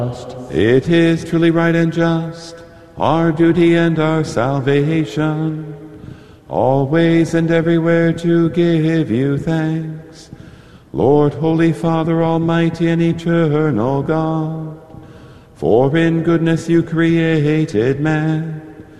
It is truly right and just, our duty and our salvation, always and everywhere to give you thanks, Lord, Holy Father, Almighty and eternal God. For in goodness you created man,